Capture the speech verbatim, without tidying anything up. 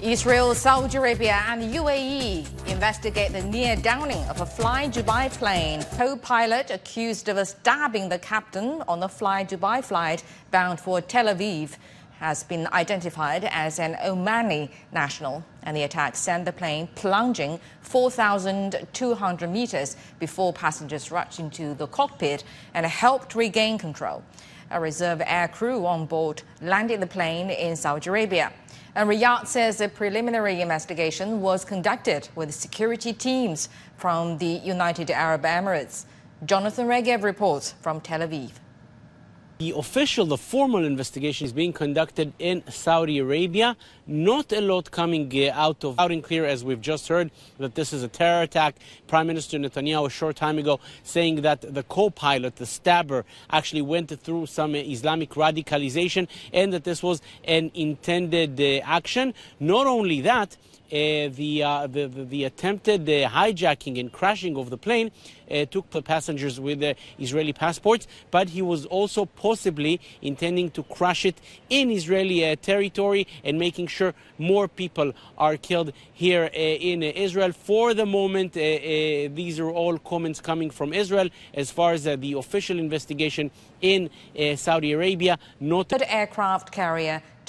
Israel, Saudi Arabia and U A E investigate the near downing of a Fly Dubai plane. Co-pilot accused of stabbing the captain on the Fly Dubai flight bound for Tel Aviv has been identified as an Omani national, and the attack sent the plane plunging four thousand two hundred meters before passengers rushed into the cockpit and helped regain control. A reserve air crew on board landed the plane in Saudi Arabia. And Riyadh says a preliminary investigation was conducted with security teams from the United Arab Emirates. Jonathan Regev reports from Tel Aviv. The official, the formal investigation is being conducted in Saudi Arabia. Not a lot coming uh, out of out and clear, as we've just heard, that this is a terror attack. Prime Minister Netanyahu a short time ago saying that the co-pilot, the stabber, actually went through some Islamic radicalization and that this was an intended uh, action. Not only that, Uh, the, uh, the, the the attempted uh, hijacking and crashing of the plane uh, took the passengers with uh, Israeli passports, but he was also possibly intending to crash it in Israeli uh, territory and making sure more people are killed here uh, in uh, Israel. For the moment, uh, uh, these are all comments coming from Israel. As far as uh, the official investigation in uh, Saudi Arabia, not aircraft carrier